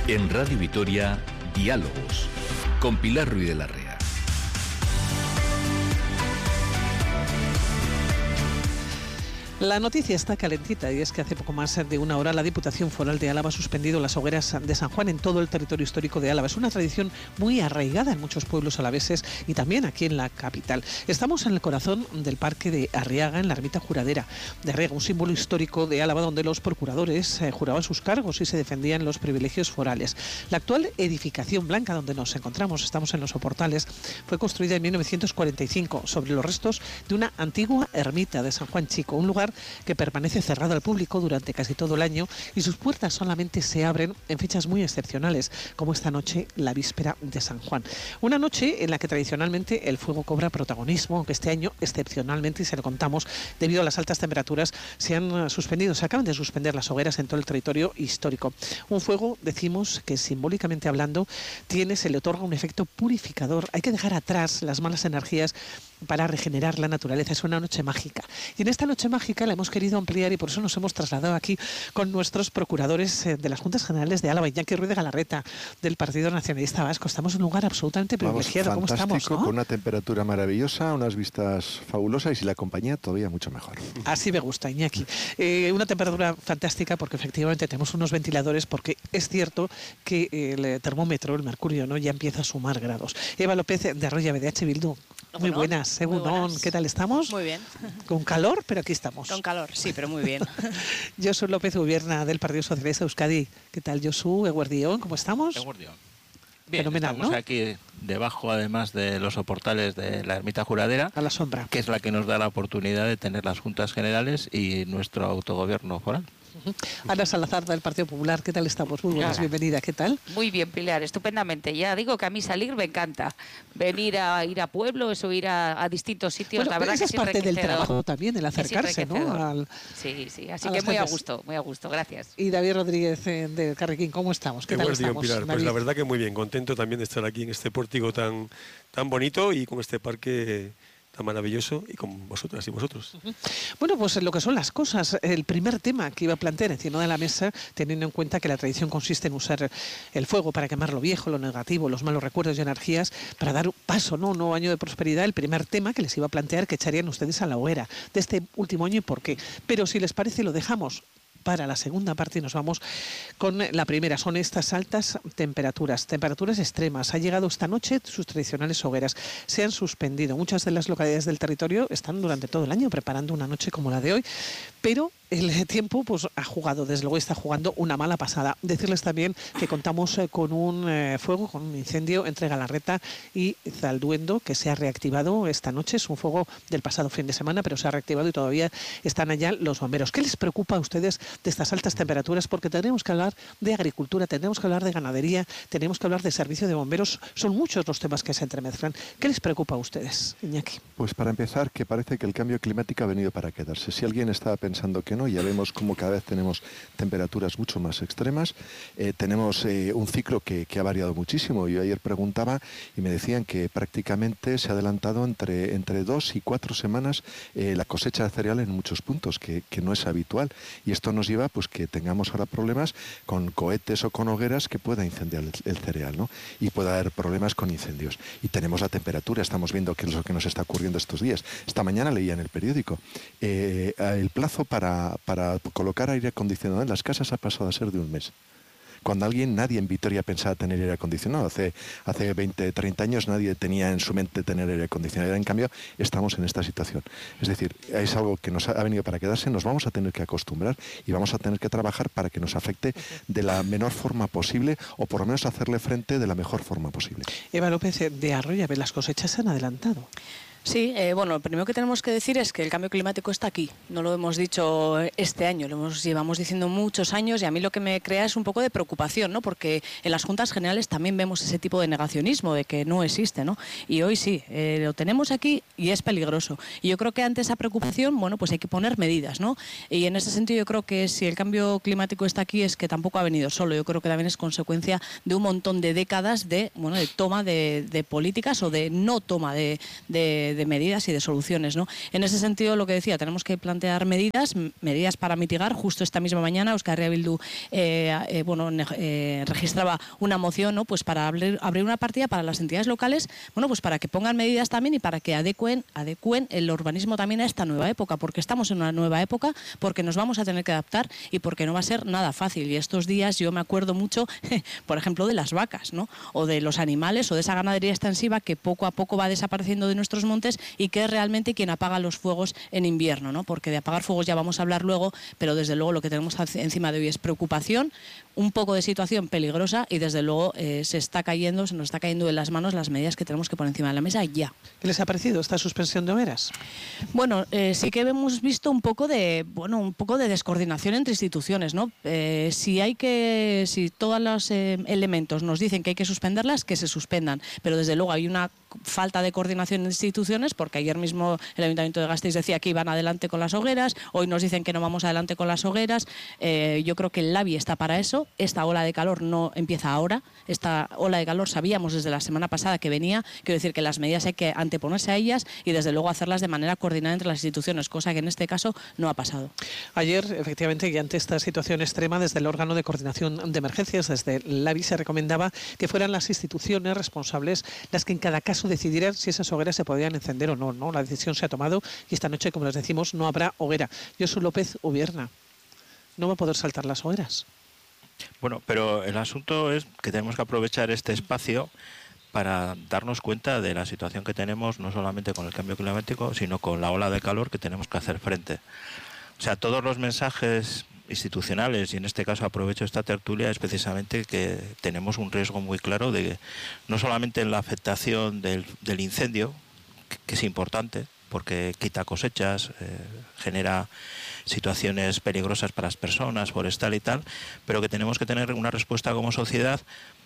En Radio Vitoria, Diálogos, con Pilar Ruiz de la Rea. La noticia está calentita y es que hace poco más de una hora la Diputación Foral de Álava ha suspendido las hogueras de San Juan en todo el territorio histórico de Álava. Es una tradición muy arraigada en muchos pueblos alaveses y también aquí en la capital. Estamos en el corazón del Parque de Arriaga, en la ermita juradera de Arriaga, un símbolo histórico de Álava donde los procuradores juraban sus cargos y se defendían los privilegios forales. La actual edificación blanca donde nos encontramos, estamos en los soportales, fue construida en 1945 sobre los restos de una antigua ermita de San Juan Chico, un lugar que permanece cerrado al público durante casi todo el año y sus puertas solamente se abren en fechas muy excepcionales, como esta noche, la víspera de San Juan. Una noche en la que tradicionalmente el fuego cobra protagonismo, aunque este año, excepcionalmente, y se lo contamos, debido a las altas temperaturas, se acaban de suspender las hogueras en todo el territorio histórico. Un fuego, decimos, que simbólicamente hablando, se le otorga un efecto purificador. Hay que dejar atrás las malas energías para regenerar la naturaleza. Es una noche mágica. Y en esta noche mágica la hemos querido ampliar y por eso nos hemos trasladado aquí con nuestros procuradores de las Juntas Generales de Álava, Iñaki Ruiz de Galarreta, del Partido Nacionalista Vasco. Estamos en un lugar absolutamente privilegiado. ¿Cómo estamos, no? Con una temperatura maravillosa, unas vistas fabulosas y la compañía todavía mucho mejor. Así me gusta, Iñaki. Una temperatura fantástica porque efectivamente tenemos unos ventiladores, porque es cierto que el termómetro, el mercurio, ¿no?, ya empieza a sumar grados. Eva López de Arroyo BDH Bildu. Muy buenas, Segundón, ¿qué tal estamos? Muy bien. Con calor, pero aquí estamos. Con calor, sí, pero muy bien. Josu López Gubierna, del Partido Socialista de Euskadi. ¿Qué tal, Josu? Eguardión, ¿cómo estamos? Eguardión. Bien, fenomenal, estamos, ¿no?, aquí debajo, además de los soportales de la ermita juradera, a la sombra, que es la que nos da la oportunidad de tener las juntas generales y nuestro autogobierno foral. Ana Salazar, del Partido Popular, ¿qué tal estamos? Muy buenas, bienvenida, ¿qué tal? Muy bien, Pilar, estupendamente. Ya digo que a mí salir me encanta. Venir a ir a pueblos o ir a distintos sitios, bueno, la verdad que es parte del trabajo también, el acercarse, ¿no? Sí, así que muy a gusto, gracias. Y David Rodríguez, de Carrequín, ¿cómo estamos? ¿Qué tal estamos, Pilar? David? Pues la verdad que muy bien, contento también de estar aquí en este pórtico tan bonito y con este parque tan maravilloso y con vosotras y vosotros. Bueno, pues lo que son las cosas, el primer tema que iba a plantear encima de la mesa, teniendo en cuenta que la tradición consiste en usar el fuego para quemar lo viejo, lo negativo, los malos recuerdos y energías, para dar paso, ¿no?, un nuevo año de prosperidad, el primer tema que les iba a plantear que echarían ustedes a la hoguera de este último año y por qué. Pero si les parece lo dejamos para la segunda parte y nos vamos con la primera. Son estas altas temperaturas extremas. Ha llegado esta noche sus tradicionales hogueras. Se han suspendido. Muchas de las localidades del territorio están durante todo el año preparando una noche como la de hoy, pero el tiempo pues ha jugado, desde luego está jugando una mala pasada. Decirles también que contamos con un fuego, con un incendio entre Galarreta y Zalduendo, que se ha reactivado esta noche. Es un fuego del pasado fin de semana, pero se ha reactivado y todavía están allá los bomberos. ¿Qué les preocupa a ustedes de estas altas temperaturas? Porque tendremos que hablar de agricultura, tendremos que hablar de ganadería, tenemos que hablar de servicio de bomberos. Son muchos los temas que se entremezclan. ¿Qué les preocupa a ustedes, Iñaki? Pues para empezar, que parece que el cambio climático ha venido para quedarse. Si alguien estaba pensando que no, ya vemos como cada vez tenemos temperaturas mucho más extremas. Tenemos un ciclo que ha variado muchísimo. Yo ayer preguntaba y me decían que prácticamente se ha adelantado entre 2 y 4 semanas la cosecha de cereal en muchos puntos, que no es habitual. Y esto nos lleva pues que tengamos ahora problemas con cohetes o con hogueras que pueda incendiar el cereal, ¿no? Y pueda haber problemas con incendios. Y tenemos la temperatura, estamos viendo qué es lo que nos está ocurriendo estos días. Esta mañana leía en el periódico el plazo para colocar aire acondicionado en las casas ha pasado a ser de un mes. Cuando nadie en Vitoria pensaba tener aire acondicionado. Hace 20, 30 años nadie tenía en su mente tener aire acondicionado. En cambio, estamos en esta situación. Es decir, es algo que nos ha venido para quedarse, nos vamos a tener que acostumbrar y vamos a tener que trabajar para que nos afecte de la menor forma posible o por lo menos hacerle frente de la mejor forma posible. Eva López de Arroyo, las cosechas se han adelantado. Sí, bueno, lo primero que tenemos que decir es que el cambio climático está aquí. No lo hemos dicho este año, llevamos diciendo muchos años y a mí lo que me crea es un poco de preocupación, ¿no? Porque en las juntas generales también vemos ese tipo de negacionismo de que no existe, ¿no? Y hoy sí, lo tenemos aquí y es peligroso. Y yo creo que ante esa preocupación, bueno, pues hay que poner medidas, ¿no? Y en ese sentido yo creo que si el cambio climático está aquí es que tampoco ha venido solo. Yo creo que también es consecuencia de un montón de décadas de toma de políticas o de no toma de de medidas y de soluciones, ¿no? En ese sentido, lo que decía, tenemos que plantear medidas para mitigar. Justo esta misma mañana Euskal Herria Bildu registraba una moción, ¿no? Pues para abrir una partida para las entidades locales, bueno, pues para que pongan medidas también y para que adecúen el urbanismo también a esta nueva época, porque estamos en una nueva época, porque nos vamos a tener que adaptar y porque no va a ser nada fácil. Y estos días yo me acuerdo mucho, por ejemplo, de las vacas, ¿no? O de los animales o de esa ganadería extensiva que poco a poco va desapareciendo de nuestros montes y que es realmente quien apaga los fuegos en invierno, ¿no? Porque de apagar fuegos ya vamos a hablar luego, pero desde luego lo que tenemos encima de hoy es preocupación, un poco de situación peligrosa y desde luego se nos está cayendo de las manos las medidas que tenemos que poner encima de la mesa ya. ¿ ¿Qué les ha parecido esta suspensión de hogueras? Bueno, sí que hemos visto un poco de descoordinación entre instituciones, ¿no? Si todos los elementos nos dicen que hay que suspenderlas, que se suspendan, pero desde luego hay una falta de coordinación en instituciones, porque ayer mismo el Ayuntamiento de Gasteiz decía que iban adelante con las hogueras, hoy nos dicen que no vamos adelante con las hogueras. Yo creo que el LABI está para eso. Esta ola de calor no empieza ahora, esta ola de calor sabíamos desde la semana pasada que venía, quiero decir que las medidas hay que anteponerse a ellas y desde luego hacerlas de manera coordinada entre las instituciones, cosa que en este caso no ha pasado. Ayer, efectivamente, y ante esta situación extrema, desde el órgano de coordinación de emergencias, desde el LABI, se recomendaba que fueran las instituciones responsables las que en cada caso decidieran si esas hogueras se podían encender o no, ¿no? La decisión se ha tomado y esta noche, como les decimos, no habrá hoguera. Josu López Ubierna, no va a poder saltar las hogueras. Bueno, pero el asunto es que tenemos que aprovechar este espacio para darnos cuenta de la situación que tenemos, no solamente con el cambio climático, sino con la ola de calor que tenemos que hacer frente. O sea, todos los mensajes institucionales, y en este caso aprovecho esta tertulia, es precisamente que tenemos un riesgo muy claro de no solamente en la afectación del incendio, que es importante, porque quita cosechas, genera situaciones peligrosas para las personas, forestal y tal, pero que tenemos que tener una respuesta como sociedad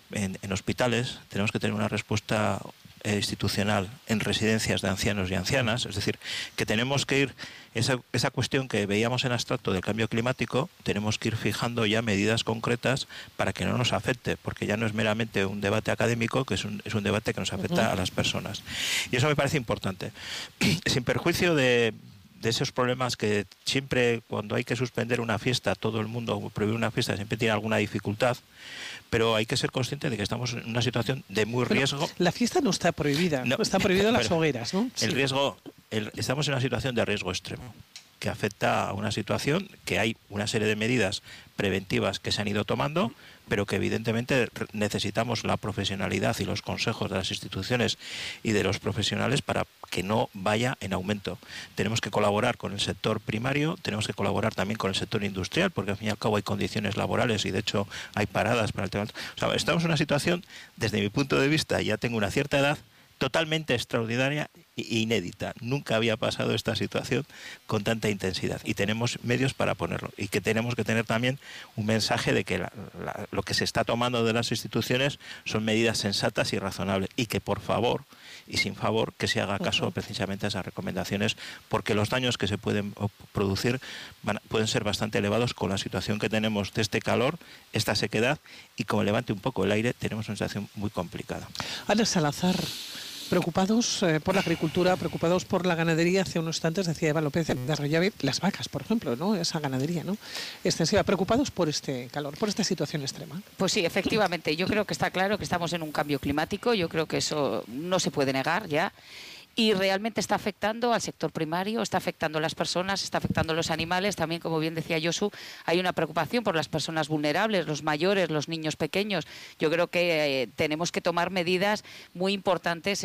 en hospitales, tenemos que tener una respuesta institucional en residencias de ancianos y ancianas, es decir, que tenemos que ir, esa cuestión que veíamos en abstracto del cambio climático, tenemos que ir fijando ya medidas concretas para que no nos afecte, porque ya no es meramente un debate académico, que es un debate que nos afecta a las personas. Y eso me parece importante. Sin perjuicio de esos problemas que siempre, cuando hay que suspender una fiesta, todo el mundo prohíbe una fiesta, siempre tiene alguna dificultad, pero hay que ser consciente de que estamos en una situación de muy riesgo. La fiesta no está prohibida, no está prohibida las hogueras, ¿no? El riesgo, estamos en una situación de riesgo extremo, que afecta a una situación que hay una serie de medidas preventivas que se han ido tomando, pero que evidentemente necesitamos la profesionalidad y los consejos de las instituciones y de los profesionales para que no vaya en aumento. Tenemos que colaborar con el sector primario, tenemos que colaborar también con el sector industrial, porque al fin y al cabo hay condiciones laborales y de hecho hay paradas para el tema. O sea, estamos en una situación, desde mi punto de vista, ya tengo una cierta edad, totalmente extraordinaria e inédita. Nunca había pasado esta situación con tanta intensidad y tenemos medios para ponerlo, y que tenemos que tener también un mensaje de que lo que se está tomando de las instituciones son medidas sensatas y razonables, y que por favor y sin favor que se haga caso precisamente a esas recomendaciones, porque los daños que se pueden producir pueden ser bastante elevados con la situación que tenemos de este calor, esta sequedad, y como levante un poco el aire tenemos una situación muy complicada. Ana Salazar, preocupados por la agricultura, preocupados por la ganadería. Hace unos instantes decía Eva López de Arroyave, las vacas, por ejemplo, ¿no? Esa ganadería, ¿no? Extensiva. Preocupados por este calor, por esta situación extrema. Pues sí, efectivamente. Yo creo que está claro que estamos en un cambio climático. Yo creo que eso no se puede negar ya. Y realmente está afectando al sector primario, está afectando a las personas, está afectando a los animales. También, como bien decía Josu, hay una preocupación por las personas vulnerables, los mayores, los niños pequeños. Yo creo que tenemos que tomar medidas muy importantes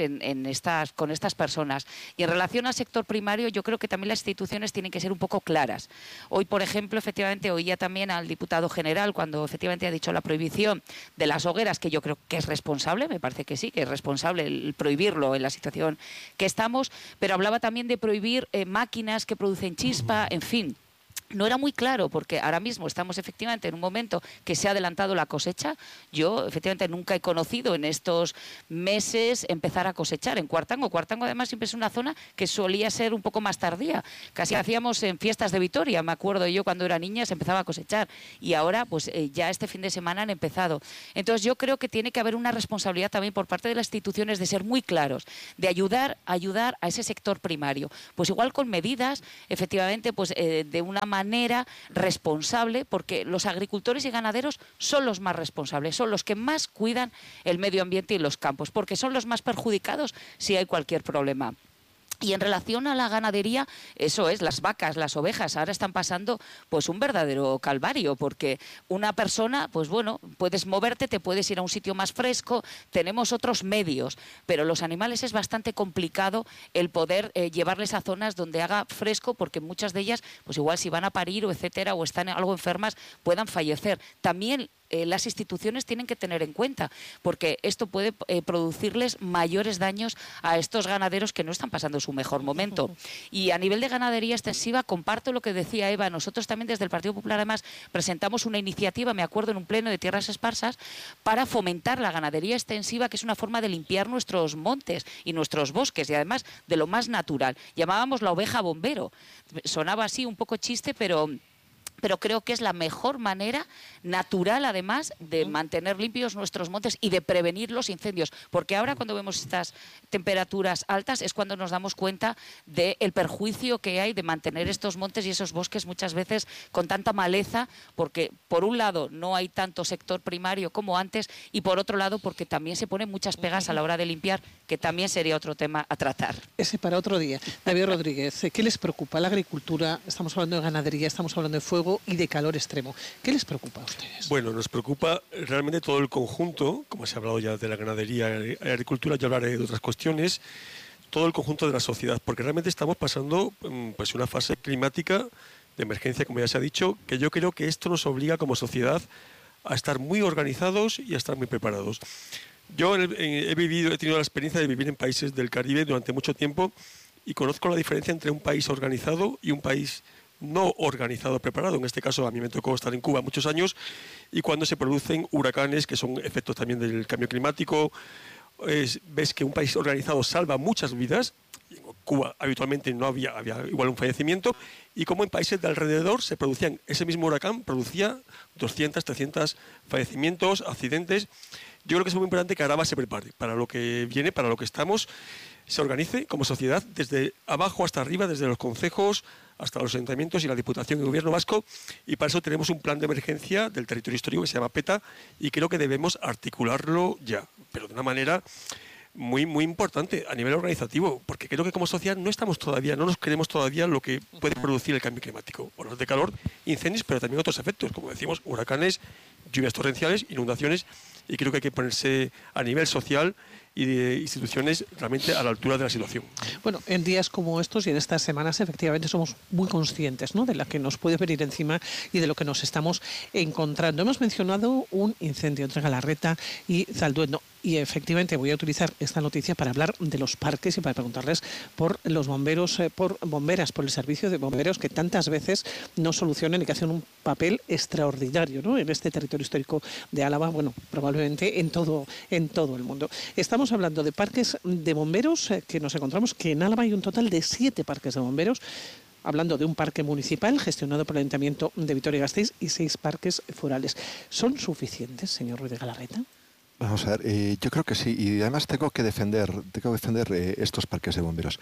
con estas personas. Y en relación al sector primario, yo creo que también las instituciones tienen que ser un poco claras. Hoy, por ejemplo, efectivamente, oía también al diputado general cuando efectivamente ha dicho la prohibición de las hogueras, que yo creo que es responsable, me parece que sí, que es responsable el prohibirlo en la situación que estamos, pero hablaba también de prohibir máquinas que producen chispa, en fin. no era muy claro, porque ahora mismo estamos efectivamente en un momento que se ha adelantado la cosecha. Yo efectivamente nunca he conocido en estos meses empezar a cosechar en Cuartango. Cuartango además siempre es una zona que solía ser un poco más tardía. Casi hacíamos en fiestas de Vitoria, me acuerdo yo cuando era niña se empezaba a cosechar y ahora pues ya este fin de semana han empezado. Entonces yo creo que tiene que haber una responsabilidad también por parte de las instituciones de ser muy claros, de ayudar a ese sector primario. Pues igual con medidas, efectivamente, pues de una manera responsable, porque los agricultores y ganaderos son los más responsables, son los que más cuidan el medio ambiente y los campos, porque son los más perjudicados si hay cualquier problema. Y en relación a la ganadería, eso es, las vacas, las ovejas, ahora están pasando pues un verdadero calvario, porque una persona, pues bueno, puedes moverte, te puedes ir a un sitio más fresco, tenemos otros medios, pero los animales es bastante complicado el poder llevarles a zonas donde haga fresco, porque muchas de ellas, pues igual si van a parir o etcétera, o están algo enfermas, puedan fallecer. También las instituciones tienen que tener en cuenta, porque esto puede producirles mayores daños a estos ganaderos que no están pasando su mejor momento. Y a nivel de ganadería extensiva, comparto lo que decía Eva, nosotros también desde el Partido Popular además presentamos una iniciativa, me acuerdo, en un pleno de tierras esparsas, para fomentar la ganadería extensiva, que es una forma de limpiar nuestros montes y nuestros bosques, y además de lo más natural. Llamábamos la oveja bombero, sonaba así un poco chiste, pero creo que es la mejor manera natural, además, de mantener limpios nuestros montes y de prevenir los incendios. Porque ahora, cuando vemos estas temperaturas altas, es cuando nos damos cuenta del perjuicio que hay de mantener estos montes y esos bosques muchas veces con tanta maleza, porque por un lado no hay tanto sector primario como antes, y por otro lado porque también se ponen muchas pegas a la hora de limpiar, que también sería otro tema a tratar. Ese para otro día. David Rodríguez, ¿qué les preocupa? La agricultura, estamos hablando de ganadería, estamos hablando de fuego y de calor extremo. ¿Qué les preocupa a ustedes? Bueno, nos preocupa realmente todo el conjunto, como se ha hablado ya de la ganadería y agricultura, yo hablaré de otras cuestiones, todo el conjunto de la sociedad, porque realmente estamos pasando pues una fase climática de emergencia, como ya se ha dicho, que yo creo que esto nos obliga como sociedad a estar muy organizados y a estar muy preparados. Yo he tenido la experiencia de vivir en países del Caribe durante mucho tiempo y conozco la diferencia entre un país organizado y un país no organizado, preparado. En este caso a mí me tocó estar en Cuba muchos años, y cuando se producen huracanes, que son efectos también del cambio climático, ves que un país organizado salva muchas vidas. En Cuba habitualmente no había igual un fallecimiento, y como en países de alrededor se producían, ese mismo huracán producía 200, 300 fallecimientos, accidentes. Yo creo que es muy importante que Araba se prepare para lo que viene, para lo que estamos, se organice como sociedad desde abajo hasta arriba, desde los concejos hasta los ayuntamientos y la Diputación y el Gobierno vasco, y para eso tenemos un plan de emergencia del territorio histórico que se llama PETA, y creo que debemos articularlo ya, pero de una manera muy, muy importante a nivel organizativo, porque creo que como sociedad no nos creemos todavía lo que puede producir el cambio climático. Olas de calor, incendios, pero también otros efectos, como decimos, huracanes, lluvias torrenciales, inundaciones, y creo que hay que ponerse a nivel social y de instituciones realmente a la altura de la situación. Bueno, en días como estos y en estas semanas efectivamente somos muy conscientes, ¿no?, de la que nos puede venir encima y de lo que nos estamos encontrando. Hemos mencionado un incendio entre Galarreta y Zalduendo, y efectivamente voy a utilizar esta noticia para hablar de los parques y para preguntarles por los bomberos, por bomberas, por el servicio de bomberos, que tantas veces nos solucionan y que hacen un papel extraordinario, ¿no?, en este territorio histórico de Álava, bueno, probablemente en todo el mundo. Estamos hablando de parques de bomberos, que nos encontramos que en Álava hay un total de 7 parques de bomberos, hablando de un parque municipal gestionado por el Ayuntamiento de Vitoria-Gasteiz y 6 parques forales. ¿Son suficientes, señor Ruiz de Galarreta? Vamos a ver, yo creo que sí, y además tengo que defender estos parques de bomberos.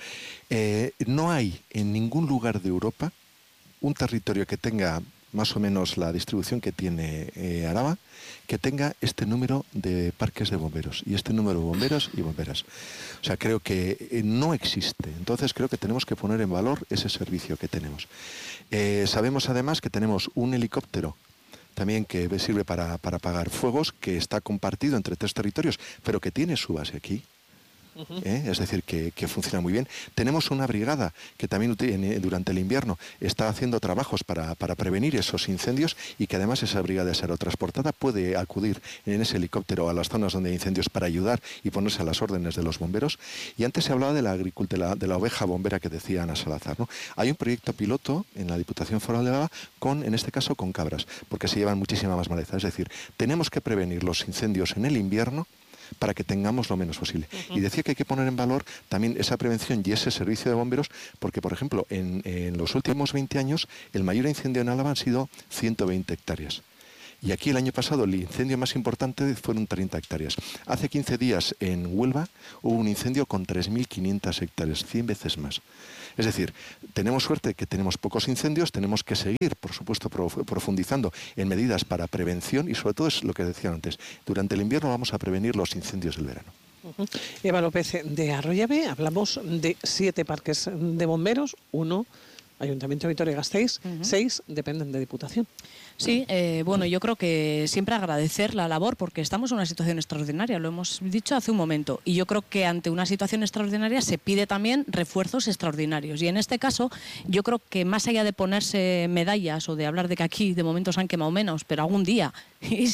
No hay en ningún lugar de Europa un territorio que tenga más o menos la distribución que tiene Araba, que tenga este número de parques de bomberos y este número de bomberos y bomberas. O sea, creo que no existe. Entonces creo que tenemos que poner en valor ese servicio que tenemos. Sabemos además que tenemos un helicóptero también que sirve para apagar fuegos, que está compartido entre 3 territorios, pero que tiene su base aquí. Es decir, que funciona muy bien. Tenemos una brigada que también durante el invierno está haciendo trabajos para prevenir esos incendios y que además esa brigada es aerotransportada, puede acudir en ese helicóptero a las zonas donde hay incendios para ayudar y ponerse a las órdenes de los bomberos. Y antes se hablaba de la agricultura, de la oveja bombera que decía Ana Salazar, ¿no? Hay un proyecto piloto en la Diputación Foral de Álava en este caso con cabras, porque se llevan muchísima más maleza. Es decir, tenemos que prevenir los incendios en el invierno para que tengamos lo menos posible. Y decía que hay que poner en valor también esa prevención y ese servicio de bomberos, porque, por ejemplo, en los últimos 20 años, el mayor incendio en Álava han sido 120 hectáreas. Y aquí el año pasado el incendio más importante fueron 30 hectáreas. Hace 15 días en Huelva hubo un incendio con 3.500 hectáreas, 100 veces más. Es decir, tenemos suerte que tenemos pocos incendios, tenemos que seguir, por supuesto, profundizando en medidas para prevención y sobre todo es lo que decía antes, durante el invierno vamos a prevenir los incendios del verano. Eva López, de Arroyave hablamos de 7 parques de bomberos, 1 Ayuntamiento de Vitoria-Gasteiz, 6 dependen de Diputación. Sí, bueno, yo creo que siempre agradecer la labor porque estamos en una situación extraordinaria, lo hemos dicho hace un momento, y yo creo que ante una situación extraordinaria se pide también refuerzos extraordinarios. Y en este caso, yo creo que más allá de ponerse medallas o de hablar de que aquí de momento se han quemado menos, pero algún día, y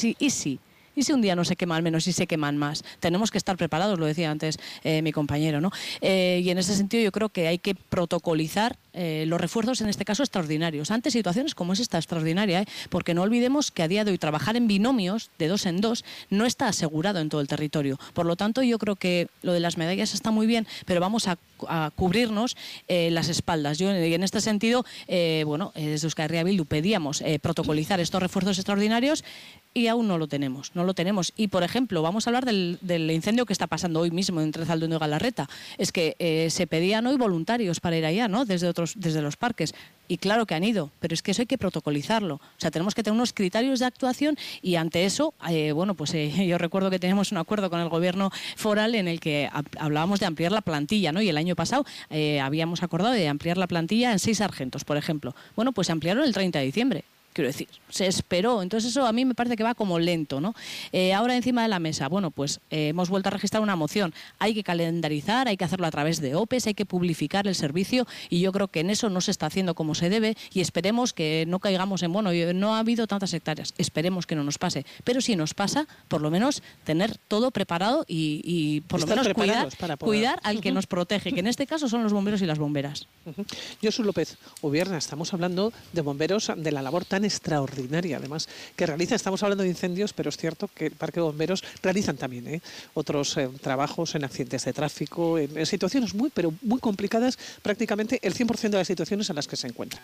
si un día no se queman menos y se queman más, tenemos que estar preparados, lo decía antes mi compañero, ¿no? Y en ese sentido yo creo que hay que protocolizar los refuerzos, en este caso extraordinarios, ante situaciones como es esta extraordinaria, porque no olvidemos que a día de hoy trabajar en binomios de 2 en 2 no está asegurado en todo el territorio. Por lo tanto, yo creo que lo de las medallas está muy bien, pero vamos a cubrirnos las espaldas. Y en este sentido, desde Euskal Herria Bildu pedíamos protocolizar estos refuerzos extraordinarios y aún no lo tenemos. Y, por ejemplo, vamos a hablar del incendio que está pasando hoy mismo entre Zalduendo y Galarreta. Es que se pedían hoy voluntarios para ir allá, ¿no? Desde los parques. Y claro que han ido, pero es que eso hay que protocolizarlo. O sea, tenemos que tener unos criterios de actuación y ante eso, yo recuerdo que tenemos un acuerdo con el gobierno foral en el que hablábamos de ampliar la plantilla, ¿no? Y el año pasado habíamos acordado de ampliar la plantilla en 6 sargentos, por ejemplo. Bueno, pues se ampliaron el 30 de diciembre. Quiero decir, se esperó. Entonces eso a mí me parece que va como lento, ¿no? Ahora encima de la mesa, hemos vuelto a registrar una moción. Hay que calendarizar, hay que hacerlo a través de OPEs, hay que publicar el servicio y yo creo que en eso no se está haciendo como se debe y esperemos que no caigamos en, no ha habido tantas hectáreas, esperemos que no nos pase. Pero si nos pasa, por lo menos tener todo preparado y por lo menos cuidar al que nos protege, que en este caso son los bomberos y las bomberas. Josu López Ubierna, estamos hablando de bomberos, de la labor tan extraordinaria, además, que realizan. Estamos hablando de incendios, pero es cierto que el Parque de Bomberos realizan también otros trabajos en accidentes de tráfico, en situaciones muy complicadas, prácticamente el 100% de las situaciones en las que se encuentran.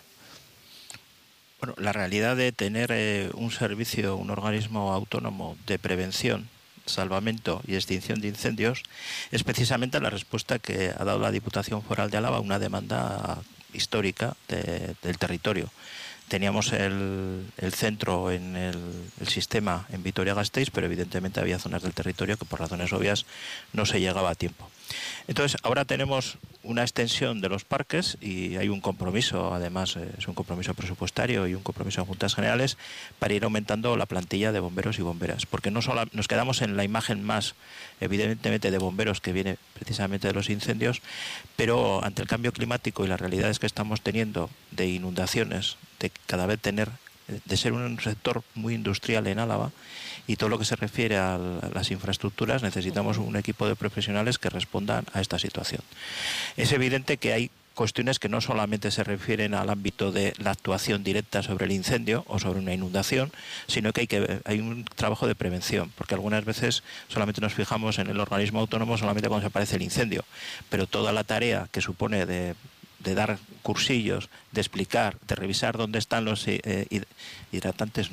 Bueno, la realidad de tener un servicio, un organismo autónomo de prevención, salvamento y extinción de incendios es precisamente la respuesta que ha dado la Diputación Foral de Álava a una demanda histórica del territorio. Teníamos el centro en el sistema en Vitoria-Gasteiz, pero evidentemente había zonas del territorio que por razones obvias no se llegaba a tiempo. Entonces, ahora tenemos una extensión de los parques y hay un compromiso, además es un compromiso presupuestario y un compromiso en Juntas Generales para ir aumentando la plantilla de bomberos y bomberas, porque no solo nos quedamos en la imagen más evidentemente de bomberos que viene precisamente de los incendios, pero ante el cambio climático y las realidades que estamos teniendo de inundaciones, de cada vez de ser un sector muy industrial en Álava y todo lo que se refiere a las infraestructuras, necesitamos un equipo de profesionales que respondan a esta situación. Es evidente que hay cuestiones que no solamente se refieren al ámbito de la actuación directa sobre el incendio o sobre una inundación, sino que hay un trabajo de prevención, porque algunas veces solamente nos fijamos en el organismo autónomo solamente cuando se aparece el incendio, pero toda la tarea que supone de dar cursillos, de explicar, de revisar dónde están los hidrantes.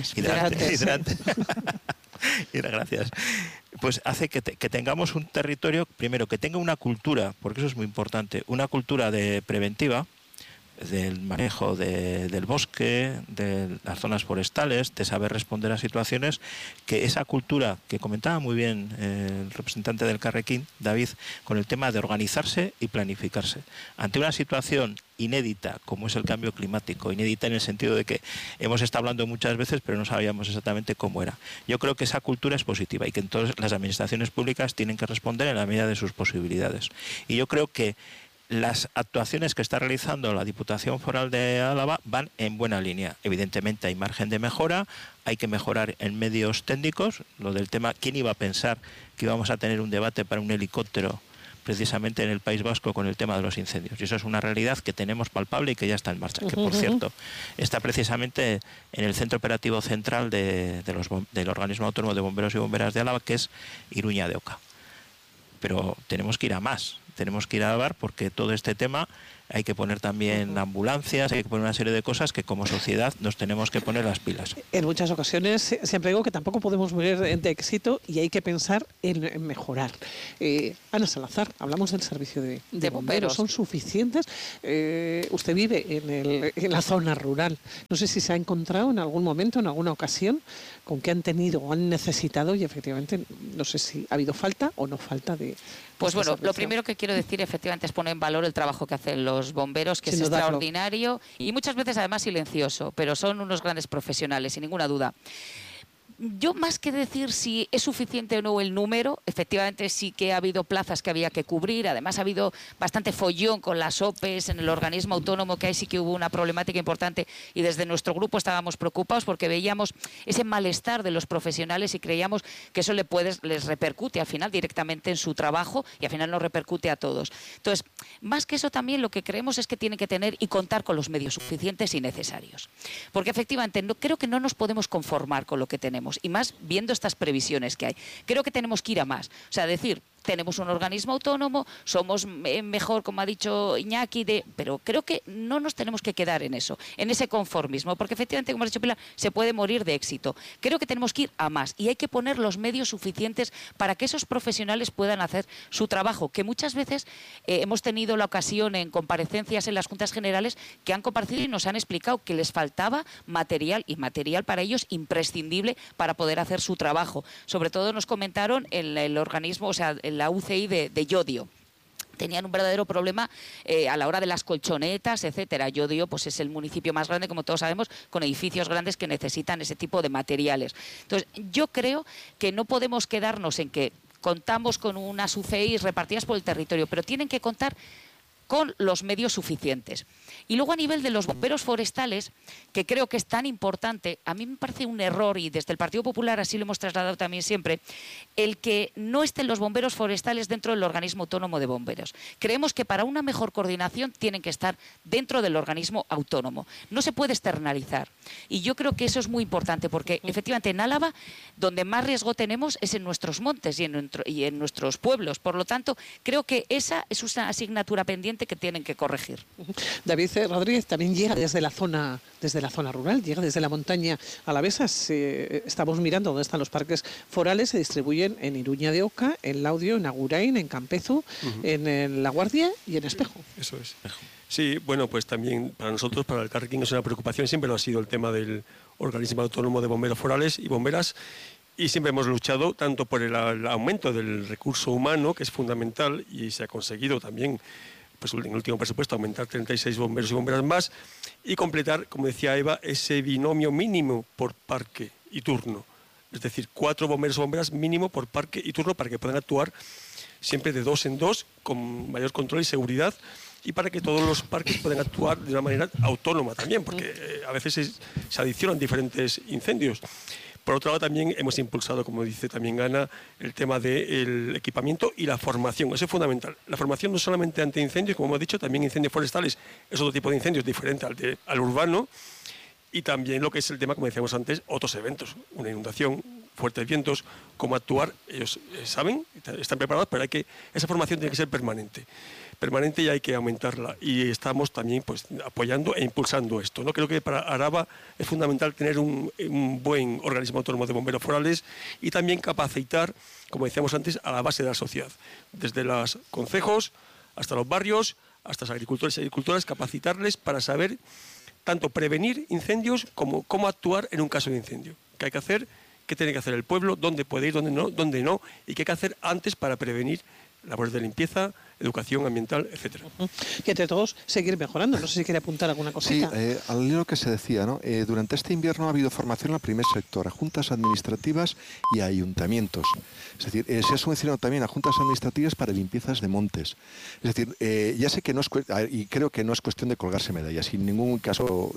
Gracias. Pues hace que tengamos un territorio, primero, que tenga una cultura, porque eso es muy importante, una cultura preventiva, del manejo del bosque, de las zonas forestales, de saber responder a situaciones, que esa cultura que comentaba muy bien el representante del Carrequín, David, con el tema de organizarse y planificarse. Ante una situación inédita como es el cambio climático, inédita en el sentido de que hemos estado hablando muchas veces pero no sabíamos exactamente cómo era. Yo creo que esa cultura es positiva y que entonces las administraciones públicas tienen que responder en la medida de sus posibilidades. Y yo creo que las actuaciones que está realizando la Diputación Foral de Álava van en buena línea. Evidentemente hay margen de mejora, hay que mejorar en medios técnicos. Lo del tema, ¿quién iba a pensar que íbamos a tener un debate para un helicóptero precisamente en el País Vasco con el tema de los incendios? Y eso es una realidad que tenemos palpable y que ya está en marcha, que por cierto está precisamente en el Centro Operativo Central del Organismo Autónomo de Bomberos y Bomberas de Álava, que es Iruña de Oca. Pero tenemos que ir a más, tenemos que ir a ver, porque todo este tema hay que poner también ambulancias, hay que poner una serie de cosas que como sociedad nos tenemos que poner las pilas. En muchas ocasiones siempre digo que tampoco podemos morir de éxito y hay que pensar en mejorar. Ana Salazar, hablamos del servicio de bomberos. ¿Son suficientes? Usted vive en la zona rural. No sé si se ha encontrado en algún momento, en alguna ocasión, con que han tenido o han necesitado, y efectivamente no sé si ha habido falta o no falta de... Pues bueno, lo primero que quiero decir efectivamente es poner en valor el trabajo que hacen los bomberos, que es extraordinario y muchas veces además silencioso, pero son unos grandes profesionales, sin ninguna duda. Yo, más que decir si es suficiente o no el número, efectivamente sí que ha habido plazas que había que cubrir, además ha habido bastante follón con las OPEs en el organismo autónomo, que ahí sí que hubo una problemática importante y desde nuestro grupo estábamos preocupados porque veíamos ese malestar de los profesionales y creíamos que eso les repercute al final directamente en su trabajo y al final nos repercute a todos. Entonces, más que eso también lo que creemos es que tienen que tener y contar con los medios suficientes y necesarios. Porque efectivamente creo que no nos podemos conformar con lo que tenemos. Y más viendo estas previsiones que hay. Creo que tenemos que ir a más. O sea, decir, tenemos un organismo autónomo, somos mejor, como ha dicho Iñaki, pero creo que no nos tenemos que quedar en eso, en ese conformismo, porque efectivamente, como ha dicho Pilar, se puede morir de éxito. Creo que tenemos que ir a más y hay que poner los medios suficientes para que esos profesionales puedan hacer su trabajo, que muchas veces hemos tenido la ocasión en comparecencias en las Juntas Generales que han comparecido y nos han explicado que les faltaba material y material para ellos imprescindible para poder hacer su trabajo. Sobre todo nos comentaron el organismo, o sea, la UCI de Llodio. Tenían un verdadero problema a la hora de las colchonetas, etcétera. Llodio pues es el municipio más grande, como todos sabemos, con edificios grandes que necesitan ese tipo de materiales. Entonces, yo creo que no podemos quedarnos en que contamos con unas UCI repartidas por el territorio, pero tienen que contar con los medios suficientes. Y luego a nivel de los bomberos forestales, que creo que es tan importante, a mí me parece un error, y desde el Partido Popular así lo hemos trasladado también siempre, el que no estén los bomberos forestales dentro del organismo autónomo de bomberos. Creemos que para una mejor coordinación tienen que estar dentro del organismo autónomo. No se puede externalizar. Y yo creo que eso es muy importante, porque efectivamente en Álava, donde más riesgo tenemos es en nuestros montes y en nuestros pueblos. Por lo tanto, creo que esa es una asignatura pendiente que tienen que corregir. David Rodríguez también llega desde la zona rural, llega desde la montaña alavesa. Estamos mirando dónde están los parques forales, se distribuyen en Iruña de Oca, en Laudio, en Agurain, en Campezu, en La Guardia y en Espejo. Eso es. Sí, bueno, pues también para nosotros, para el Carrequín, es una preocupación, siempre lo ha sido el tema del organismo autónomo de bomberos forales y bomberas. Y siempre hemos luchado tanto por el aumento del recurso humano, que es fundamental, y se ha conseguido también, pues en el último presupuesto, aumentar 36 bomberos y bomberas más y completar, como decía Eva, ese binomio mínimo por parque y turno. Es decir, 4 bomberos o bomberas mínimo por parque y turno para que puedan actuar siempre de 2 en 2 con mayor control y seguridad y para que todos los parques puedan actuar de una manera autónoma también, porque a veces se adicionan diferentes incendios. Por otro lado, también hemos impulsado, como dice también Ana, el tema del equipamiento y la formación. Eso es fundamental. La formación no solamente ante incendios, como hemos dicho, también incendios forestales. Es otro tipo de incendios diferente al urbano. Y también lo que es el tema, como decíamos antes, otros eventos. Una inundación, fuertes vientos, cómo actuar. Ellos saben, están preparados, pero esa formación tiene que ser permanente y hay que aumentarla. Y estamos también pues, apoyando e impulsando esto, ¿no? Creo que para Araba es fundamental tener un buen organismo autónomo de bomberos forales y también capacitar, como decíamos antes, a la base de la sociedad, desde los concejos hasta los barrios, hasta los agricultores y agricultoras, capacitarles para saber tanto prevenir incendios como cómo actuar en un caso de incendio. ¿Qué hay que hacer? ¿Qué tiene que hacer el pueblo? ¿Dónde puede ir? ¿Dónde no? ¿Y qué hay que hacer antes para prevenir labores de limpieza, educación ambiental, etcétera? Y entre todos seguir mejorando. No sé si quiere apuntar alguna cosita. Sí, al hilo que se decía, ¿no? Durante este invierno ha habido formación al primer sector, a juntas administrativas y a ayuntamientos. Es decir, se ha subvencionado también a juntas administrativas para limpiezas de montes. Es decir, ya sé que no es, y creo que no es cuestión de colgarse medallas, y en ningún caso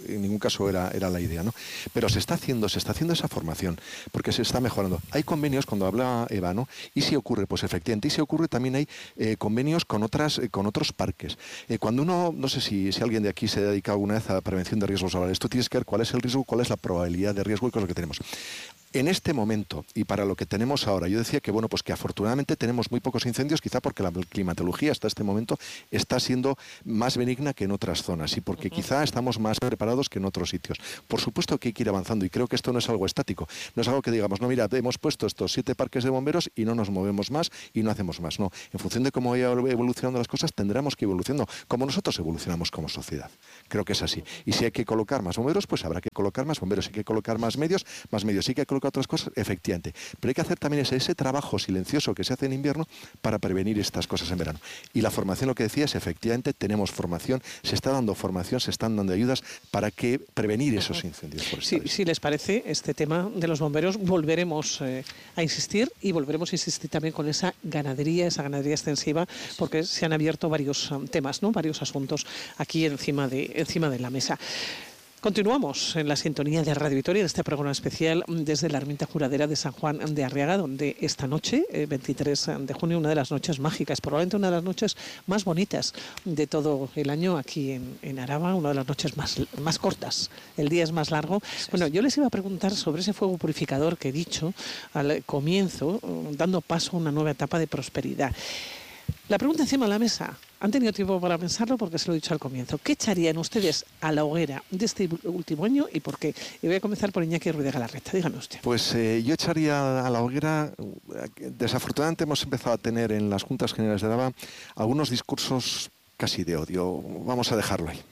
era la idea, ¿no? Pero se está haciendo esa formación, porque se está mejorando. Hay convenios, cuando habla Eva, ¿no? Y si ocurre, pues efectivamente, y si ocurre también hay convenios con otros parques. Cuando uno, no sé si alguien de aquí se ha dedicado alguna vez a la prevención de riesgos laborales, tú tienes que ver cuál es el riesgo, cuál es la probabilidad de riesgo y qué es lo que tenemos. En este momento, y para lo que tenemos ahora, yo decía que bueno, pues que afortunadamente tenemos muy pocos incendios, quizá porque la climatología hasta este momento está siendo más benigna que en otras zonas y porque quizá estamos más preparados que en otros sitios. Por supuesto que hay que ir avanzando y creo que esto no es algo estático, no es algo que digamos, no, mira, hemos puesto estos 7 parques de bomberos y no nos movemos más y no hacemos más. No, en función de cómo vayan evolucionando las cosas, tendremos que ir evolucionando como nosotros evolucionamos como sociedad. Creo que es así. Y si hay que colocar más bomberos, pues habrá que colocar más bomberos. Si hay que colocar más medios, si hay que colocar otras cosas, efectivamente. Pero hay que hacer también ese trabajo silencioso que se hace en invierno para prevenir estas cosas en verano. Y la formación, lo que decía es, efectivamente, tenemos formación, se está dando formación, se están dando ayudas para que prevenir esos incendios forestales. Si les parece, este tema de los bomberos volveremos a insistir y volveremos a insistir también con esa ganadería extensiva, porque se han abierto varios temas, ¿no? Varios asuntos aquí encima de la mesa. Continuamos en la sintonía de Radio Vitoria en este programa especial desde la Ermita Juradera de San Juan de Arriaga, donde esta noche, 23 de junio, una de las noches mágicas, probablemente una de las noches más bonitas de todo el año aquí en Araba, una de las noches más cortas. El día es más largo. Bueno, yo les iba a preguntar sobre ese fuego purificador que he dicho al comienzo, dando paso a una nueva etapa de prosperidad. La pregunta encima de la mesa, han tenido tiempo para pensarlo porque se lo he dicho al comienzo. ¿Qué echarían ustedes a la hoguera de este último año y por qué? Y voy a comenzar por Iñaki Ruiz de Galarreta. Dígame usted. Pues yo echaría a la hoguera, desafortunadamente hemos empezado a tener en las Juntas Generales de Araba algunos discursos casi de odio, vamos a dejarlo ahí.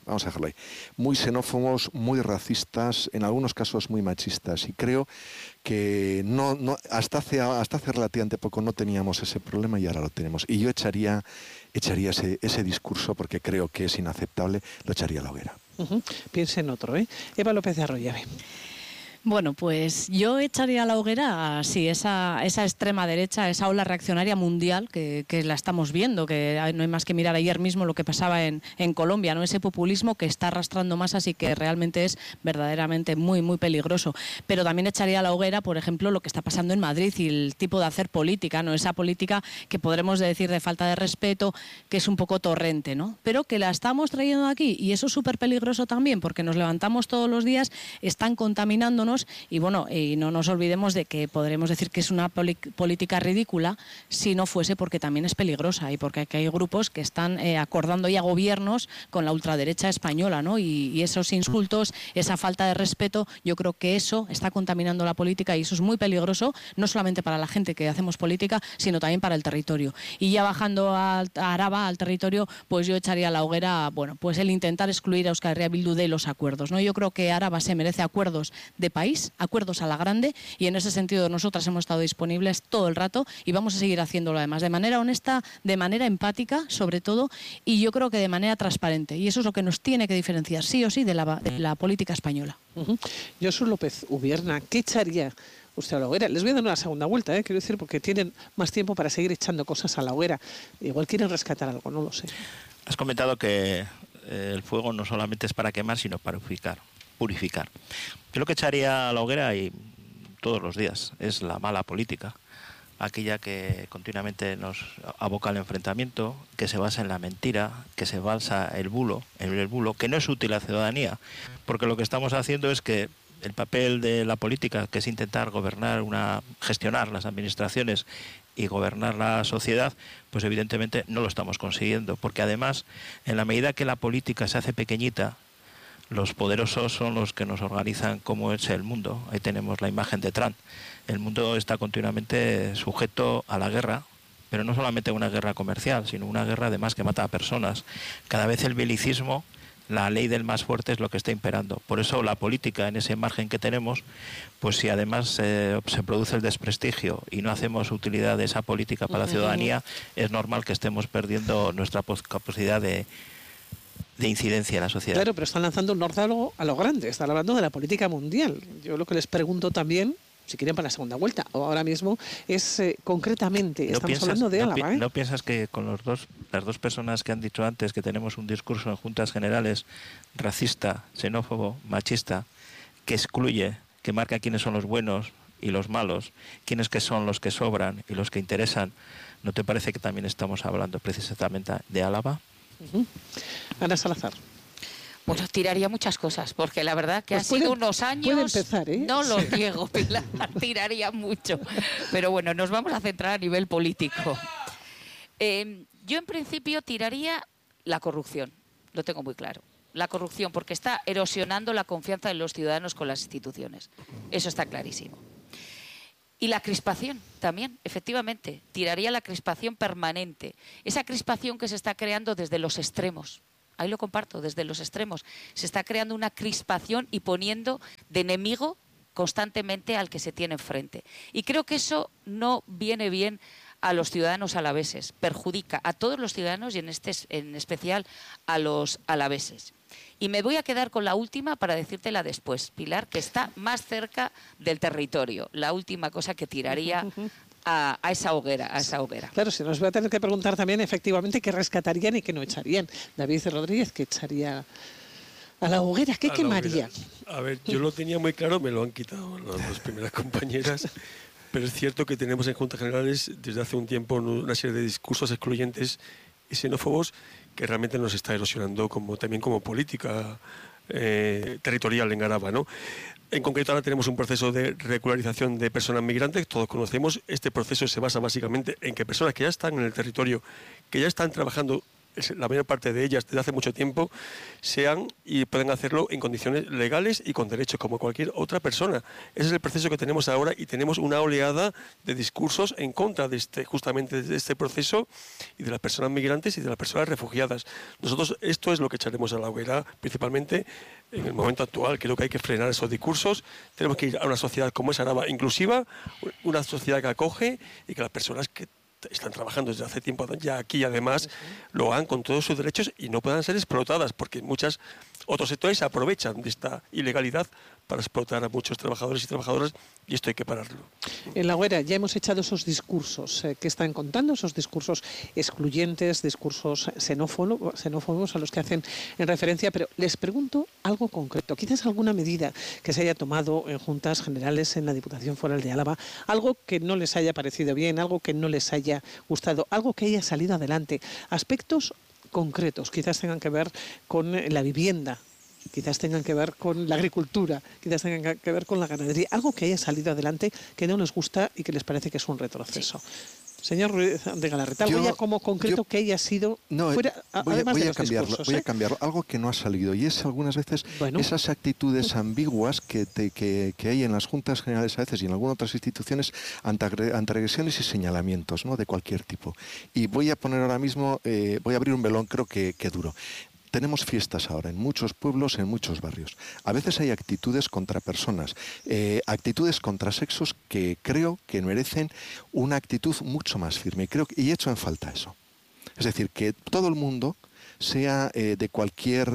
Muy xenófobos, muy racistas, en algunos casos muy machistas, y creo que hasta hace relativamente poco no teníamos ese problema y ahora lo tenemos. Y yo echaría ese discurso, porque creo que es inaceptable, lo echaría a la hoguera. Piense en otro, ¿eh? Eva López de Arroyave. Bueno, pues yo echaría a la hoguera, sí, esa extrema derecha, esa ola reaccionaria mundial que la estamos viendo, que no hay más que mirar ayer mismo lo que pasaba en Colombia, ¿no? Ese populismo que está arrastrando masas y que realmente es verdaderamente muy, muy peligroso. Pero también echaría a la hoguera, por ejemplo, lo que está pasando en Madrid y el tipo de hacer política, ¿no? Esa política que podremos decir de falta de respeto, que es un poco torrente, ¿no? Pero que la estamos trayendo aquí y eso es súper peligroso también, porque nos levantamos todos los días, están contaminándonos. Y bueno, y no nos olvidemos de que podremos decir que es una política ridícula si no fuese porque también es peligrosa y porque aquí hay grupos que están acordando ya gobiernos con la ultraderecha española, ¿no? Y esos insultos, esa falta de respeto, yo creo que eso está contaminando la política y eso es muy peligroso, no solamente para la gente que hacemos política, sino también para el territorio. Y ya bajando a Araba, al territorio, pues yo echaría a la hoguera, bueno, pues el intentar excluir a Euskal Herria Bildu de los acuerdos, ¿no? Yo creo que Araba se merece acuerdos de país, acuerdos a la grande, y en ese sentido nosotras hemos estado disponibles todo el rato y vamos a seguir haciéndolo además de manera honesta, de manera empática sobre todo, y yo creo que de manera transparente, y eso es lo que nos tiene que diferenciar sí o sí de la política española. Josu López Ubierna, ¿qué echaría usted a la hoguera? Les voy a dar una segunda vuelta, quiero decir, porque tienen más tiempo para seguir echando cosas a la hoguera. Igual quieren rescatar algo, no lo sé. Has comentado que el fuego no solamente es para quemar, sino para purificar. Yo lo que echaría a la hoguera, y todos los días, es la mala política, aquella que continuamente nos aboca al enfrentamiento, que se basa en la mentira, que se basa en el bulo, que no es útil a la ciudadanía, porque lo que estamos haciendo es que el papel de la política, que es intentar gestionar las administraciones y gobernar la sociedad, pues evidentemente no lo estamos consiguiendo, porque además, en la medida que la política se hace pequeñita, los poderosos son los que nos organizan cómo es el mundo. Ahí tenemos la imagen de Trump. El mundo está continuamente sujeto a la guerra, pero no solamente una guerra comercial, sino una guerra además que mata a personas. Cada vez el belicismo, la ley del más fuerte es lo que está imperando. Por eso la política, en ese margen que tenemos, pues si además se produce el desprestigio y no hacemos utilidad de esa política para la ciudadanía, es normal que estemos perdiendo nuestra capacidad de incidencia en la sociedad. Claro, pero están lanzando un norte a lo grande, están hablando de la política mundial. Yo lo que les pregunto también, si quieren para la segunda vuelta, o ahora mismo, es concretamente, estamos hablando de Álava. ¿No piensas que con las dos personas que han dicho antes que tenemos un discurso en Juntas Generales racista, xenófobo, machista, que excluye, que marca quiénes son los buenos y los malos, quiénes que son los que sobran y los que interesan, ¿no te parece que también estamos hablando precisamente de Álava? Ana Salazar. Bueno, tiraría muchas cosas, porque la verdad que Pues ha sido unos años... Puede empezar, ¿eh? No lo niego, Pilar, tiraría mucho. Pero bueno, nos vamos a centrar a nivel político. Yo en principio tiraría la corrupción, lo tengo muy claro. La corrupción, porque está erosionando la confianza de los ciudadanos con las instituciones. Eso está clarísimo. Y la crispación también, efectivamente, tiraría la crispación permanente. Esa crispación que se está creando desde los extremos. Ahí lo comparto, desde los extremos. Se está creando una crispación y poniendo de enemigo constantemente al que se tiene enfrente. Y creo que eso no viene bien a los ciudadanos alaveses, perjudica a todos los ciudadanos y en especial a los alaveses. Y me voy a quedar con la última para decírtela después, Pilar, que está más cerca del territorio. La última cosa que tiraría a esa hoguera, Claro, se nos va a tener que preguntar también efectivamente qué rescatarían y qué no echarían. David Rodríguez, ¿qué echaría a la hoguera? ¿Qué quemaría? A ver, yo lo tenía muy claro, me lo han quitado las dos primeras compañeras, pero es cierto que tenemos en Juntas Generales desde hace un tiempo una serie de discursos excluyentes y xenófobos que realmente nos está erosionando también como política territorial en Álava, ¿no? En concreto ahora tenemos un proceso de regularización de personas migrantes, todos conocemos. Este proceso se basa básicamente en que personas que ya están en el territorio, que ya están trabajando, la mayor parte de ellas desde hace mucho tiempo, sean y pueden hacerlo en condiciones legales y con derechos como cualquier otra persona. Ese es el proceso que tenemos ahora y tenemos una oleada de discursos en contra de justamente de este proceso y de las personas migrantes y de las personas refugiadas. Nosotros esto es lo que echaremos a la hoguera principalmente en el momento actual. Creo que hay que frenar esos discursos. Tenemos que ir a una sociedad como es Álava inclusiva, una sociedad que acoge y que las personas que están trabajando desde hace tiempo ya aquí además lo hagan con todos sus derechos y no puedan ser explotadas, porque muchos otros sectores se aprovechan de esta ilegalidad para explotar a muchos trabajadores y trabajadoras y esto hay que pararlo. En la hoguera ya hemos echado esos discursos que están contando, esos discursos excluyentes, discursos xenófobos a los que hacen en referencia, pero les pregunto algo concreto, quizás alguna medida que se haya tomado en Juntas Generales en la Diputación Foral de Álava, algo que no les haya parecido bien, algo que no les haya gustado, algo que haya salido adelante, aspectos concretos, quizás tengan que ver con la vivienda, quizás tengan que ver con la agricultura, quizás tengan que ver con la ganadería, algo que haya salido adelante que no les gusta y que les parece que es un retroceso. Sí. Señor Ruiz de Galarreta, algo ya como concreto que haya sido fuera, además de los discursos. Voy a cambiarlo, algo que no ha salido, y es algunas veces esas actitudes ambiguas que hay en las Juntas Generales a veces y en algunas otras instituciones ante agresiones y señalamientos, ¿no?, de cualquier tipo. Y voy a poner ahora mismo, voy a abrir un melón, creo que duro. Tenemos fiestas ahora en muchos pueblos, en muchos barrios. A veces hay actitudes contra personas, actitudes contra sexos que creo que merecen una actitud mucho más firme. Y echo en falta eso. Es decir, que todo el mundo, sea de cualquier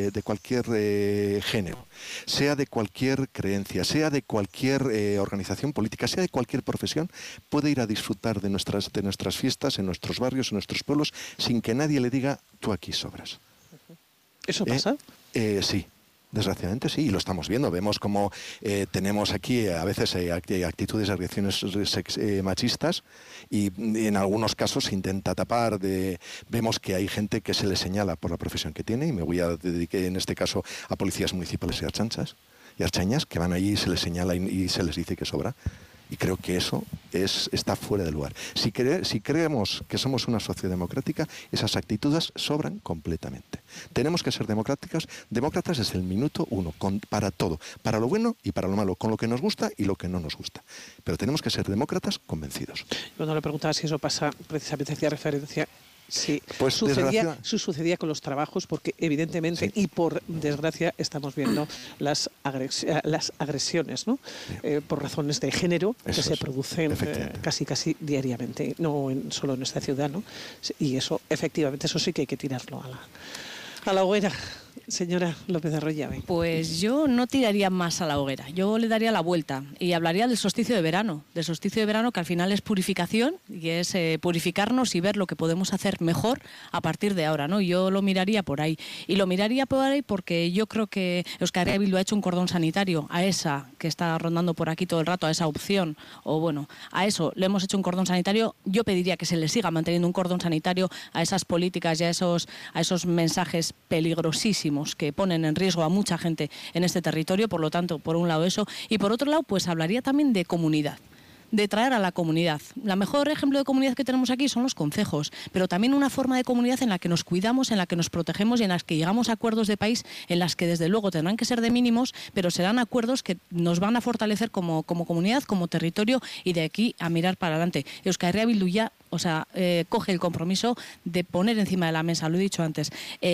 género, sea de cualquier creencia, sea de cualquier organización política, sea de cualquier profesión, puede ir a disfrutar de nuestras fiestas, en nuestros barrios, en nuestros pueblos, sin que nadie le diga, tú aquí sobras. ¿Eso pasa? Sí, desgraciadamente sí, y lo estamos viendo. Vemos como tenemos aquí a veces actitudes, agresiones machistas y en algunos casos se intenta tapar. Vemos que hay gente que se le señala por la profesión que tiene, y me voy a dedicar en este caso a policías municipales y archañas, que van allí y se les señala y se les dice que sobra. Y creo que eso está fuera de lugar. Si creemos que somos una sociedad democrática, esas actitudes sobran completamente. Tenemos que ser demócratas desde el minuto uno, para todo, para lo bueno y para lo malo, con lo que nos gusta y lo que no nos gusta. Pero tenemos que ser demócratas convencidos. Cuando le preguntaba si eso pasa, precisamente hacía referencia. Sí, pues sucedía con los trabajos, porque evidentemente sí. y por desgracia estamos viendo las agresiones, ¿no? Sí. Por razones de género que se producen casi diariamente, no solo en esta ciudad, ¿no? Y eso, efectivamente, eso sí que hay que tirarlo a la hoguera. Señora López Arroyabe. Pues yo no tiraría más a la hoguera, yo le daría la vuelta y hablaría del solsticio de verano, que al final es purificación y es purificarnos y ver lo que podemos hacer mejor a partir de ahora, ¿no? Yo lo miraría por ahí, y lo miraría por ahí porque yo creo que Euskal Herria Bildu ha hecho un cordón sanitario a esa que está rondando por aquí todo el rato, a esa opción, o bueno, a eso le hemos hecho un cordón sanitario. Yo pediría que se le siga manteniendo un cordón sanitario a esas políticas y a esos mensajes peligrosísimos que ponen en riesgo a mucha gente en este territorio. Por lo tanto, por un lado eso, y por otro lado, pues hablaría también de comunidad, de traer a la comunidad. La mejor ejemplo de comunidad que tenemos aquí son los concejos, pero también una forma de comunidad en la que nos cuidamos, en la que nos protegemos y en las que llegamos a acuerdos de país, en las que desde luego tendrán que ser de mínimos, pero serán acuerdos que nos van a fortalecer como comunidad, como territorio, y de aquí a mirar para adelante. Euskal Herria Bildu ya, coge el compromiso de poner encima de la mesa, lo he dicho antes,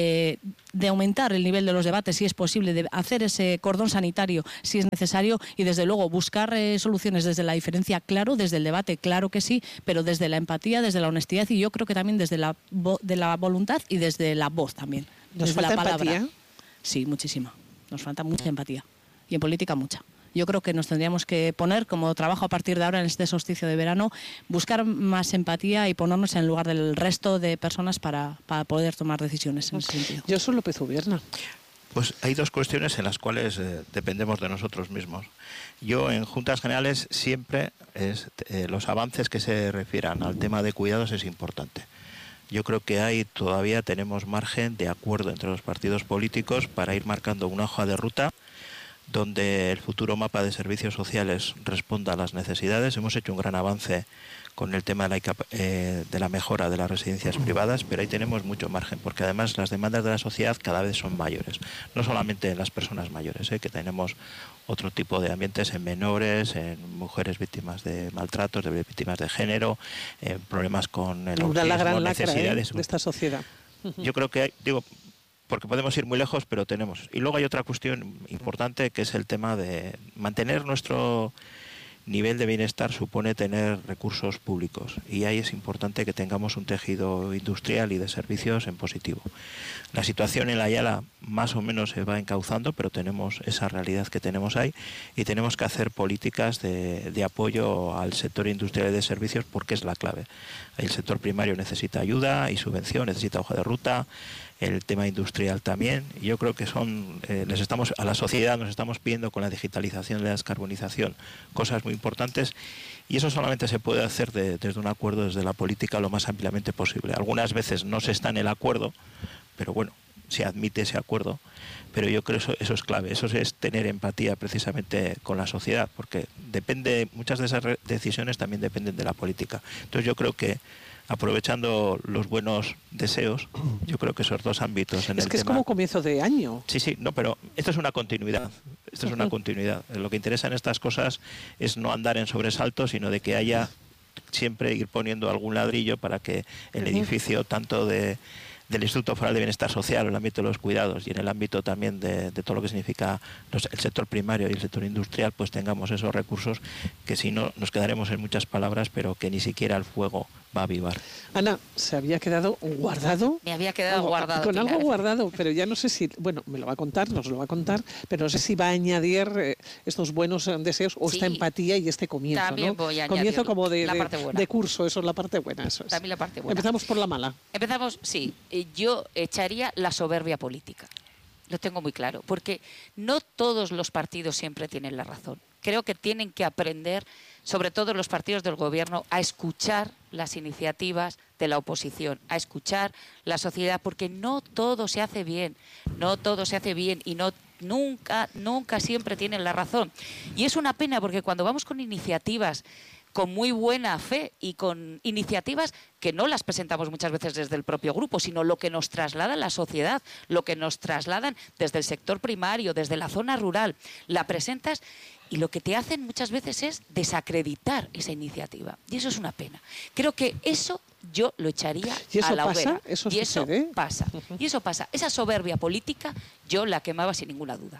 de aumentar el nivel de los debates si es posible, de hacer ese cordón sanitario si es necesario, y desde luego buscar soluciones desde la diferencia, claro, desde el debate, claro que sí, pero desde la empatía, desde la honestidad, y yo creo que también desde la voluntad y desde la voz también. ¿Nos desde falta la palabra. empatía? Sí, muchísima. Nos falta mucha empatía. Y en política mucha. Yo creo que nos tendríamos que poner como trabajo a partir de ahora en este solsticio de verano, buscar más empatía y ponernos en el lugar del resto de personas para poder tomar decisiones en ese sentido. Yo soy López Ubierna. Pues hay dos cuestiones en las cuales dependemos de nosotros mismos. Yo en Juntas Generales siempre los avances que se refieran al tema de cuidados es importante. Yo creo que todavía tenemos margen de acuerdo entre los partidos políticos para ir marcando una hoja de ruta donde el futuro mapa de servicios sociales responda a las necesidades. Hemos hecho un gran avance con el tema de la mejora de las residencias privadas, pero ahí tenemos mucho margen, porque además las demandas de la sociedad cada vez son mayores, no solamente en las personas mayores, que tenemos otro tipo de ambientes en menores, en mujeres víctimas de maltratos, de víctimas de género, problemas con el autismo, la gran necesidades de esta sociedad. Yo creo que porque podemos ir muy lejos, pero tenemos. Y luego hay otra cuestión importante, que es el tema de mantener nuestro nivel de bienestar, supone tener recursos públicos, y ahí es importante que tengamos un tejido industrial y de servicios en positivo. La situación en la Ayala más o menos se va encauzando, pero tenemos esa realidad que tenemos ahí, y tenemos que hacer políticas de apoyo al sector industrial y de servicios, porque es la clave. El sector primario necesita ayuda y subvención, necesita hoja de ruta, el tema industrial también. Yo creo que a la sociedad nos estamos pidiendo con la digitalización y la descarbonización cosas muy importantes, y eso solamente se puede hacer desde un acuerdo, desde la política, lo más ampliamente posible. Algunas veces no se está en el acuerdo, pero bueno, se admite ese acuerdo, pero yo creo que eso es clave, eso es tener empatía precisamente con la sociedad, porque muchas de esas decisiones también dependen de la política. Entonces yo creo que, aprovechando los buenos deseos, yo creo que esos dos ámbitos en el tema... Es como comienzo de año. Sí, no, pero esto es una continuidad. Esto es una continuidad. Lo que interesa en estas cosas es no andar en sobresaltos, sino de que haya siempre ir poniendo algún ladrillo para que el edificio, tanto del Instituto Foral de Bienestar Social, en el ámbito de los cuidados y en el ámbito también de todo lo que significa el sector primario y el sector industrial, pues tengamos esos recursos, que si no nos quedaremos en muchas palabras, pero que ni siquiera el fuego va a avivar. Ana, se había quedado guardado. Me había quedado guardado. Con Pilar. algo guardado, pero ya no sé si, bueno, nos lo va a contar, pero no sé si va a añadir estos buenos deseos o esta empatía y este comienzo. También ¿no? voy a comienzo añadir como la parte buena. de curso, eso es la parte buena. Eso es. También la parte buena. Empezamos por la mala. Empezamos, sí. Yo echaría la soberbia política. Lo tengo muy claro, porque no todos los partidos siempre tienen la razón. Creo que tienen que aprender, sobre todo los partidos del gobierno, a escuchar las iniciativas de la oposición, a escuchar la sociedad, porque no todo se hace bien, y no nunca siempre tienen la razón. Y es una pena porque cuando vamos con iniciativas con muy buena fe y con iniciativas que no las presentamos muchas veces desde el propio grupo, sino lo que nos traslada la sociedad, lo que nos trasladan desde el sector primario, desde la zona rural, la presentas y lo que te hacen muchas veces es desacreditar esa iniciativa. Y eso es una pena. Creo que eso yo lo echaría a la hoguera. ¿Eso y eso sucede? pasa. Y eso pasa. Esa soberbia política yo la quemaba sin ninguna duda.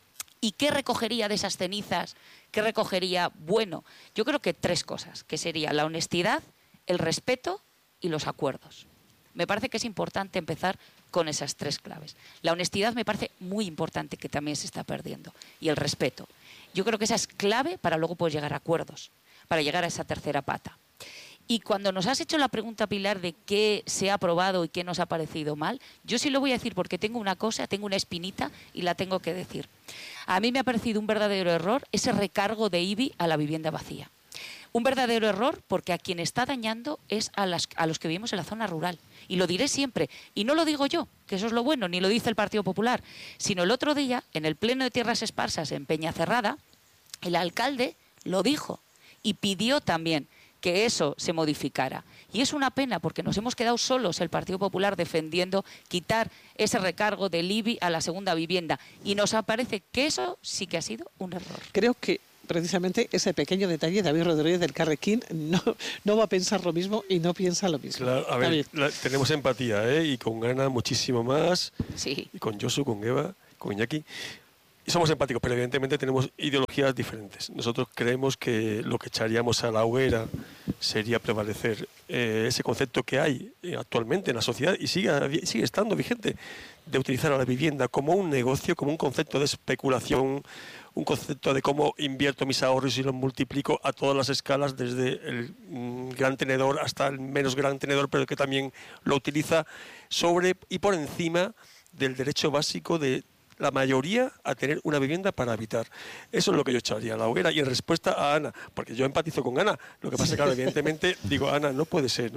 ¿Y qué recogería de esas cenizas? ¿Qué recogería? Bueno, yo creo que 3 cosas, que sería la honestidad, el respeto y los acuerdos. Me parece que es importante empezar con esas 3 claves. La honestidad me parece muy importante, que también se está perdiendo. Y el respeto. Yo creo que esa es clave para luego poder llegar a acuerdos, para llegar a esa tercera pata. Y cuando nos has hecho la pregunta, Pilar, de qué se ha aprobado y qué nos ha parecido mal, yo sí lo voy a decir porque tengo una cosa, tengo una espinita y la tengo que decir. A mí me ha parecido un verdadero error ese recargo de IBI a la vivienda vacía. Un verdadero error porque a quien está dañando es a los que vivimos en la zona rural. Y lo diré siempre. Y no lo digo yo, que eso es lo bueno, ni lo dice el Partido Popular, sino el otro día, en el Pleno de Tierras Esparsas en Peñacerrada, el alcalde lo dijo y pidió también que eso se modificara. Y es una pena porque nos hemos quedado solos el Partido Popular defendiendo quitar ese recargo del IBI a la segunda vivienda. Y nos parece que eso sí que ha sido un error. Creo que precisamente ese pequeño detalle, David Rodríguez del Carrequín no va a pensar lo mismo y no piensa lo mismo. Claro, a ver, tenemos empatía, y con Ana muchísimo más, sí. Y con Josu, con Eva, con Iñaki. Y somos empáticos, pero evidentemente tenemos ideologías diferentes. Nosotros creemos que lo que echaríamos a la hoguera sería prevalecer ese concepto que hay actualmente en la sociedad y sigue estando vigente, de utilizar a la vivienda como un negocio, como un concepto de especulación, un concepto de cómo invierto mis ahorros y los multiplico a todas las escalas, desde el gran tenedor hasta el menos gran tenedor, pero que también lo utiliza sobre y por encima del derecho básico de la mayoría a tener una vivienda para habitar. Eso es lo que yo echaría a la hoguera. Y en respuesta a Ana, porque yo empatizo con Ana, lo que pasa es que, claro, evidentemente, digo, Ana, no puede ser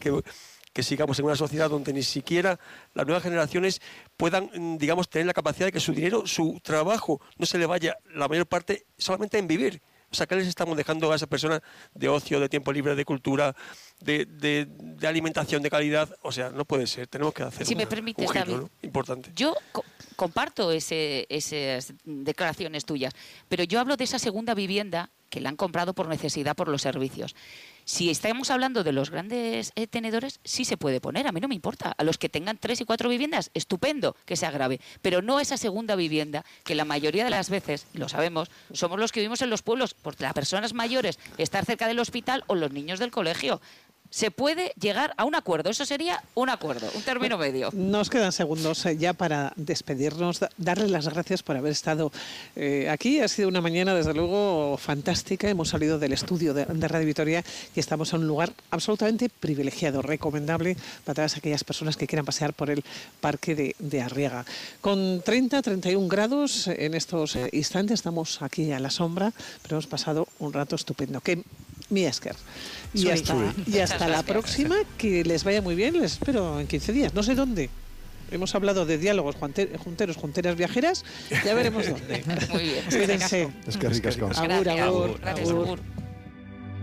que sigamos en una sociedad donde ni siquiera las nuevas generaciones puedan, digamos, tener la capacidad de que su dinero, su trabajo, no se le vaya la mayor parte solamente en vivir. O sea, ¿qué les estamos dejando a esas personas de ocio, de tiempo libre, de cultura, de alimentación de calidad? O sea, no puede ser. Tenemos que hacer si me permites, un giro, David, ¿no? Importante. Yo comparto esas declaraciones tuyas, pero yo hablo de esa segunda vivienda que la han comprado por necesidad, por los servicios. Si estamos hablando de los grandes tenedores, sí se puede poner, a mí no me importa. A los que tengan 3 y 4 viviendas, estupendo que se agrave, pero no esa segunda vivienda, que la mayoría de las veces, lo sabemos, somos los que vivimos en los pueblos, porque las personas mayores, estar cerca del hospital o los niños del colegio. Se puede llegar a un acuerdo, eso sería un acuerdo, un término medio. Nos quedan segundos ya para despedirnos, darle las gracias por haber estado aquí. Ha sido una mañana, desde luego, fantástica. Hemos salido del estudio de Radio Vitoria y estamos en un lugar absolutamente privilegiado, recomendable para todas aquellas personas que quieran pasear por el parque de Arriaga. Con 31 grados en estos instantes, estamos aquí a la sombra, pero hemos pasado un rato estupendo. Mi esker. Y hasta la próxima, que les vaya muy bien, les espero en 15 días, no sé dónde. Hemos hablado de diálogos junteras viajeras, ya veremos dónde. Muy bien. Cuídense. Es que ricas cosas. Agur, agur, Gracias, agur. agur.